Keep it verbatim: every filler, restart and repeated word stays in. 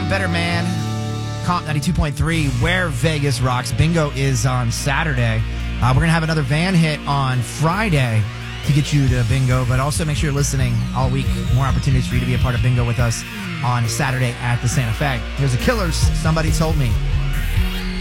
Better Man, Comp ninety-two point three, where Vegas rocks. Bingo is on Saturday. Uh, we're going to have another van hit on Friday to get you to Bingo, but also make sure you're listening all week. More opportunities for you to be a part of Bingo with us on Saturday at the Santa Fe. Here's the Killers, Somebody Told Me.